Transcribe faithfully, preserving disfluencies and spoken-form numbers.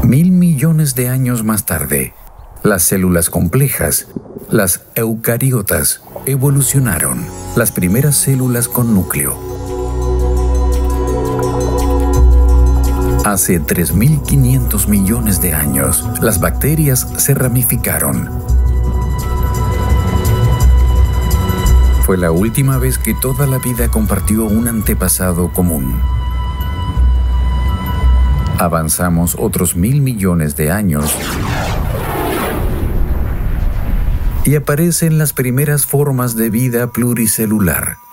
Mil millones de años más tarde, las células complejas, las eucariotas, evolucionaron, las primeras células con núcleo. Hace tres mil quinientos millones de años, las bacterias se ramificaron. Fue la última vez que toda la vida compartió un antepasado común. Avanzamos otros mil millones de años y aparecen las primeras formas de vida pluricelular.